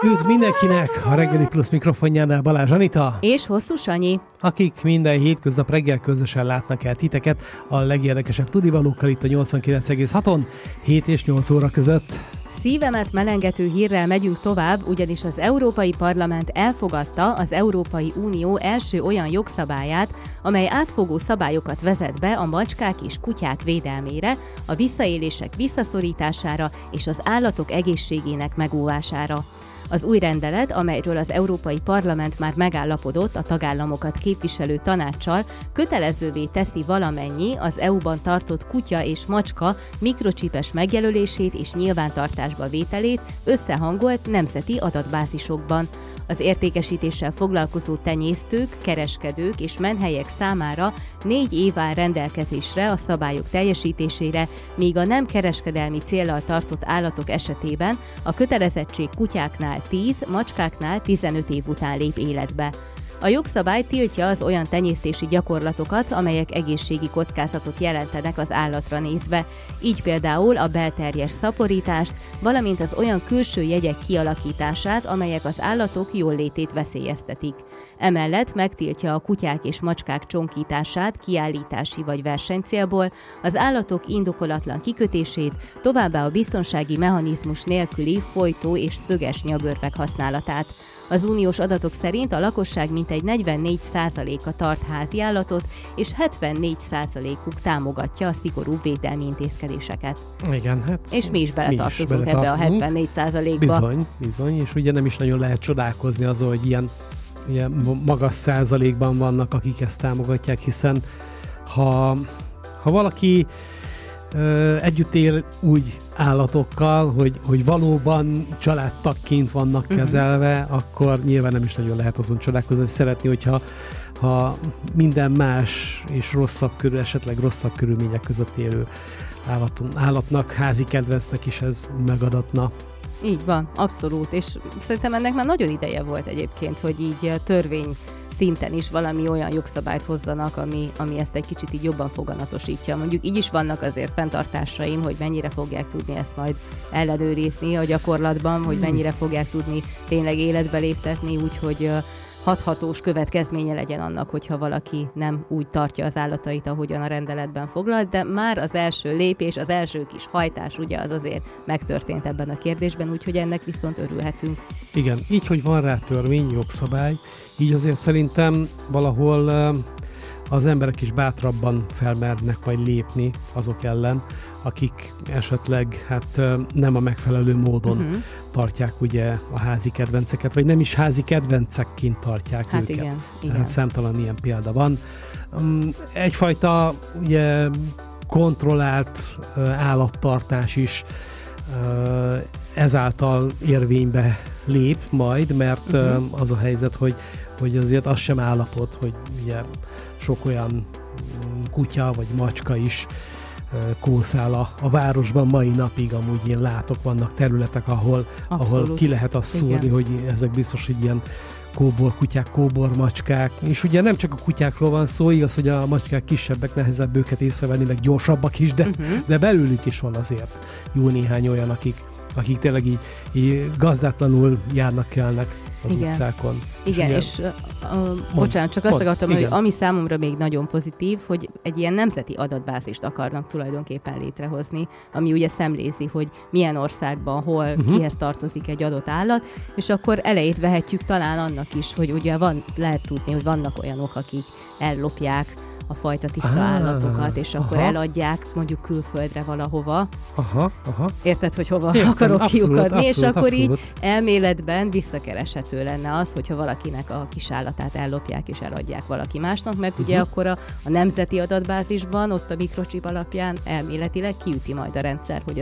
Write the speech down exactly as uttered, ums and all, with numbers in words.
Üdv mindenkinek! A Reggeli Plusz mikrofonjánál Balázs Anita. És Hosszú Sanyi. Akik minden hétköznap reggel közösen látnak el titeket a legérdekesebb tudivalókkal itt a nyolcvankilenc egész haton, hét és nyolc óra között. Szívemet melengető hírrel megyünk tovább, ugyanis az Európai Parlament elfogadta az Európai Unió első olyan jogszabályát, amely átfogó szabályokat vezet be a macskák és kutyák védelmére, a visszaélések visszaszorítására és az állatok egészségének megóvására. Az új rendelet, amelyről az Európai Parlament már megállapodott a tagállamokat képviselő tanáccsal, kötelezővé teszi valamennyi az é u-ban tartott kutya és macska mikrocsipes megjelölését és nyilvántartásba vételét összehangolt nemzeti adatbázisokban. Az értékesítéssel foglalkozó tenyésztők, kereskedők és menhelyek számára négy év áll rendelkezésre a szabályok teljesítésére, míg a nem kereskedelmi céllal tartott állatok esetében a kötelezettség kutyáknál tíz, macskáknál tizenöt év után lép életbe. A jogszabály tiltja az olyan tenyésztési gyakorlatokat, amelyek egészségi kockázatot jelentenek az állatra nézve, így például a belterjes szaporítást, valamint az olyan külső jegyek kialakítását, amelyek az állatok jólétét veszélyeztetik. Emellett megtiltja a kutyák és macskák csonkítását kiállítási vagy versenycélból, az állatok indokolatlan kikötését, továbbá a biztonsági mechanizmus nélküli folytó és szöges nyagörvek használatát. Az uniós adatok szerint a lakosság mintegy negyvennégy százaléka tart háziállatot, és hetvennégy százalékuk támogatja a szigorú védelmi intézkedéseket. Igen, hát... És mi is beletartozunk ebbe a hetvennégy százalékba. Bizony, bizony, és ugye nem is nagyon lehet csodálkozni azon, hogy ilyen, ilyen magas százalékban vannak, akik ezt támogatják, hiszen ha, ha valaki ö, együtt él úgy állatokkal, hogy, hogy valóban családtagként vannak uh-huh. kezelve, akkor nyilván nem is nagyon lehet azon csodálkozni, hogy szeretni, hogyha ha minden más és rosszabb körül, esetleg rosszabb körülmények között élő állaton, állatnak, házi kedvencnek is ez megadatna. Így van, abszolút, és szerintem ennek már nagyon ideje volt egyébként, hogy így törvény szinten is valami olyan jogszabályt hozzanak, ami, ami ezt egy kicsit így jobban foganatosítja. Mondjuk így is vannak azért fenntartásaim, hogy mennyire fogják tudni ezt majd ellenőrizni a gyakorlatban, hogy mennyire fogják tudni tényleg életbe léptetni, úgyhogy hathatós következménye legyen annak, hogyha valaki nem úgy tartja az állatait, ahogyan a rendeletben foglalt, de már az első lépés, az első kis hajtás, ugye az azért megtörtént ebben a kérdésben, úgyhogy ennek viszont örülhetünk. Igen, így, hogy van rá törvény, jogszabály, így azért szerintem valahol az emberek is bátrabban felmernek majd lépni azok ellen, akik esetleg hát nem a megfelelő módon uh-huh. tartják ugye a házi kedvenceket, vagy nem is házi kedvencekként tartják hát őket. Igen, igen. Hát számtalan ilyen példa van. Egyfajta ugye kontrollált állattartás is ezáltal érvénybe lép majd, mert uh-huh. az a helyzet, hogy, hogy azért az sem állapot, hogy ugye sok olyan kutya vagy macska is kószál a, a városban mai napig, amúgy én látok, vannak területek, ahol, ahol ki lehet azt szúrni, hogy ezek biztos, hogy ilyen kóbor kutyák, kóbor macskák, és ugye nem csak a kutyákról van szó, igaz, hogy a macskák kisebbek, nehezebb őket észrevenni, meg gyorsabbak is, de, uh-huh. de belőlük is van azért jó néhány olyan, akik, akik tényleg így, így gazdátlanul járnak, kelnek az igen. utcákon. Igen, és, és uh, uh, bocsánat, csak azt akartam, igen. hogy ami számomra még nagyon pozitív, hogy egy ilyen nemzeti adatbázist akarnak tulajdonképpen létrehozni, ami ugye szemlézi, hogy milyen országban, hol, uh-huh. kihez tartozik egy adott állat, és akkor elejét vehetjük talán annak is, hogy ugye van, lehet tudni, hogy vannak olyanok, akik ellopják a fajta tiszta ah, állatokat, és akkor aha. eladják mondjuk külföldre valahova. Aha, aha. Érted, hogy hova Értem, akarok abszolút, kiukadni, és abszolút, akkor abszolút. így elméletben visszakereshető lenne az, hogyha valakinek a kis állatát ellopják és eladják valaki másnak, mert uh-huh. ugye akkor a, a nemzeti adatbázisban, ott a mikrocsip alapján elméletileg kiüti majd a rendszer, hogy